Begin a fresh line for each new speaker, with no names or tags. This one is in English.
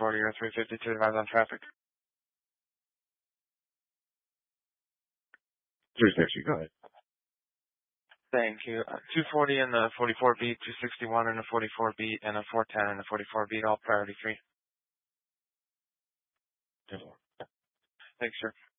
240 or 352 depends on traffic.
360, go ahead.
Thank you. 240 in the 44 beat, 261 in the 44 beat, and a 410 in the 44 beat, all priority free.
Yes, sir.
Thanks, sir.